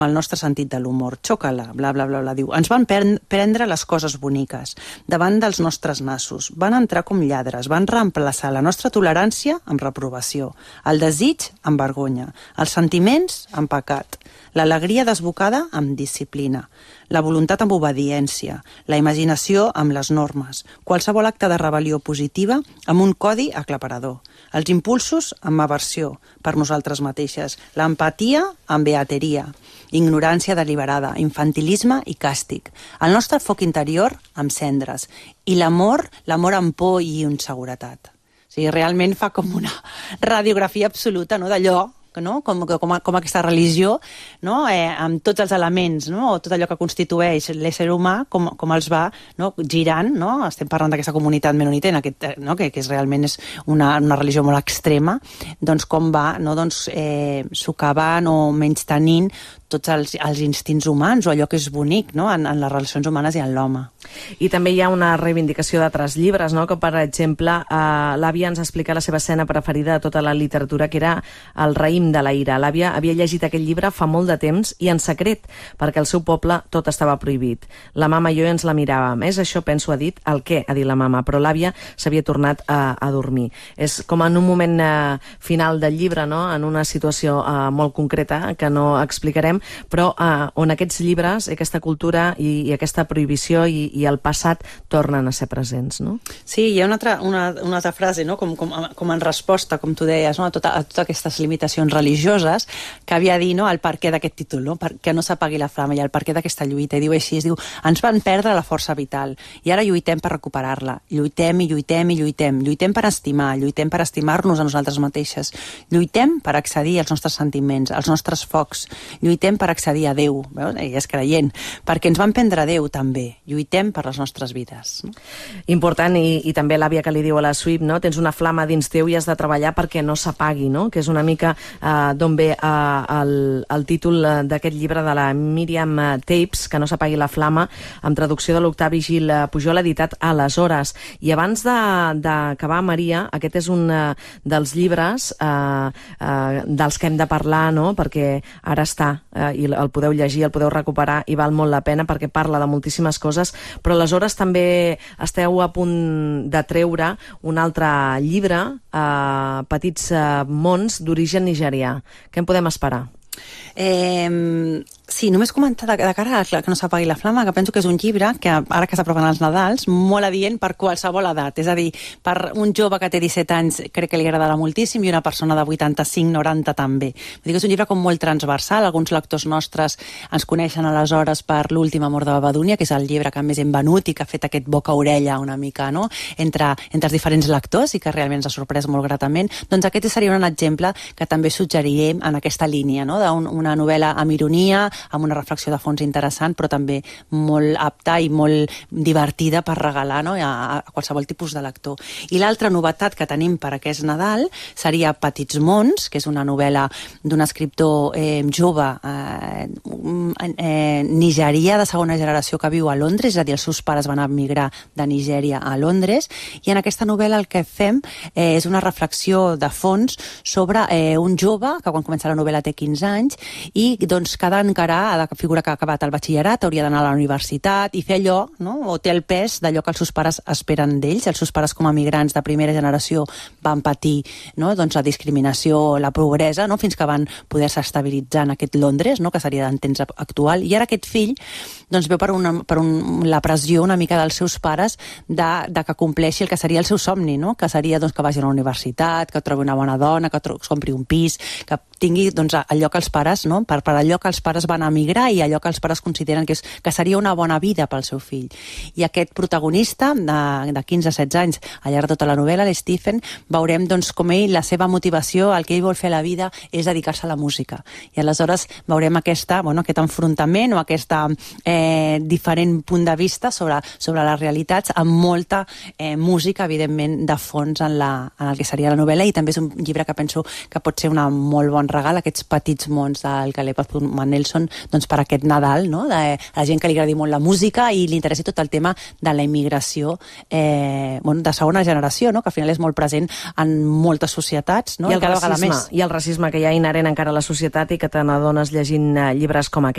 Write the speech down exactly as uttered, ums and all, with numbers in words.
el nostre sentit de l'humor. Xoca-la, bla, bla, bla, bla, diu. Ens van prendre les coses boniques davant dels nostres nassos. Van entrar com lladres, van reemplaçar la nostra tolerància amb reprovació, el desig amb vergonya, els sentiments amb pecat, l'alegria desbocada amb disciplina, la voluntat amb obediència, la imaginació amb les normes, qualsevol acte de rebel·lió positiva amb un codi aclaparador, els impulsos amb aversió per nosaltres mateixes, l'empatia amb beateria, ignorància deliberada, infantilisme i càstig, el nostre foc interior amb cendres i l'amor, l'amor amb por i inseguretat. O sigui, realment fa com una radiografia absoluta, no?, d'allò, no? com, com, com aquesta religió, no? eh, amb tots els elements, no? tot allò que constitueix l'ésser humà, com, com els va, no? girant, no? Estem parlant d'aquesta comunitat menonita, en aquest, no? que, que és, realment és una, una religió molt extrema, doncs com va, no? doncs, eh, socavant o menys tenint tots els, els instints humans o allò que és bonic, no? en, en les relacions humanes i en l'home. I també hi ha una reivindicació d'altres llibres, no? Com per exemple, eh, l'àvia ens explica la seva escena preferida de tota la literatura, que era El raïm de la ira. L'àvia havia llegit aquest llibre fa molt de temps i en secret, perquè al seu poble tot estava prohibit. La mama i jo ens la miràvem. És això, penso, ha dit, el què, ha dit la mama, però l'àvia s'havia tornat a, a dormir. És com en un moment eh, final del llibre, no? En una situació eh, molt concreta, que no explicarem, però eh, on aquests llibres, aquesta cultura i, i aquesta prohibició i, i el passat tornen a ser presents, no? Sí, hi ha una altra, una, una altra frase, no? com, com, com en resposta, com tu deies, no? a, tota, a totes aquestes limitacions religioses, que havia dit, no? el perquè d'aquest títol, no? que no s'apagui la flama, i el perquè d'aquesta lluita, i diu així, es diu, ens van perdre la força vital, i ara lluitem per recuperar-la, lluitem i lluitem i lluitem, lluitem per estimar, lluitem per estimar-nos a nosaltres mateixes, lluitem per accedir als nostres sentiments, als nostres focs, lluitem per accedir a Déu, veus? Ella és creient, perquè ens van prendre Déu també, lluitem per les nostres vides. No? Important, i, i també l'àvia que li diu a la Sweep, no? Tens una flama dins teu i has de treballar perquè no s'apagui, no? Que és una mica eh, d'on ve eh, el, el títol d'aquest llibre de la Míriam Tapes, Que no s'apagui la flama, amb traducció de l'Octavi Gil Pujol, editat aleshores. I abans d'acabar, Maria, aquest és un eh, dels llibres eh, eh, dels que hem de parlar, no? Perquè ara està, eh, i el podeu llegir, el podeu recuperar, i val molt la pena perquè parla de moltíssimes coses, però aleshores també esteu a punt de treure un altre llibre, eh, Petits eh, mons, d'origen nigerià. Què en podem esperar? Eh, sí, només comentar de, de cara a que no s'apagui la flama, que penso que és un llibre que ara que s'apropen els Nadals, molt adient per qualsevol edat, és a dir, per un jove que té disset anys crec que li agradarà moltíssim, i una persona de vuitanta-cinc noranta també. Vull dir que és un llibre com molt transversal. Alguns lectors nostres ens coneixen aleshores per L'últim amor de Babadúnia, que és el llibre que més hem venut i que ha fet aquest boca-orella una mica, no? entre, entre els diferents lectors, i que realment ens ha sorprès molt gratament. Doncs aquest seria un exemple que també suggerirem en aquesta línia, no? D'una novel·la amb ironia, amb una reflexió de fons interessant, però també molt apta i molt divertida per regalar, no? a, a qualsevol tipus de lector. I l'altra novetat que tenim per aquest Nadal seria Petits mons, que és una novel·la d'un escriptor eh, jove eh, eh, nigerià de segona generació que viu a Londres, és a dir, els seus pares van emigrar de Nigèria a Londres, i en aquesta novel·la el que fem eh, és una reflexió de fons sobre eh, un jove que quan comença la novel·la té quinze anys, i doncs cada encarar, ha de figura que ha acabat el batxillerat, hauria d'anar a la universitat i fer allò, no? o té el pes d'allò que els seus pares esperen d'ells. Els seus pares com a migrants de primera generació van patir, no? doncs la discriminació, la pobresa, no? fins que van poder-se estabilitzar en aquest Londres, no? que seria d'en temps actual, i ara aquest fill doncs, veu per, una, per un, la pressió una mica dels seus pares de, de que compleixi el que seria el seu somni, no? que seria doncs, que vagi a la universitat, que trobi una bona dona, que es compri un pis, que tingui doncs, allò que els pares, no? per, per allò que els pares van emigrar i allò que els pares consideren que, és, que seria una bona vida pel seu fill. I aquest protagonista de, de quinze a setze anys, al llarg de tota la novel·la, l'Stephen, veurem doncs, com ell, la seva motivació, el que ell vol fer a la vida és dedicar-se a la música. I aleshores veurem aquesta, bueno, aquest enfrontament o aquest eh, diferent punt de vista sobre, sobre les realitats, amb molta eh, música, evidentment, de fons en, la, en el que seria la novel·la, i també és un llibre que penso que pot ser un molt bon regal, aquests Petits mons del Caleb Manelson, doncs per aquest Nadal, no? de la gent que li agradi molt la música i li interessi tot el tema de la immigració eh, bueno, de segona generació, no? que al final és molt present en moltes societats, no? I el, I cada racisme, vegada més. I el racisme que hi ha inherent encara a la societat i que te n'adones llegint llibres com aquest.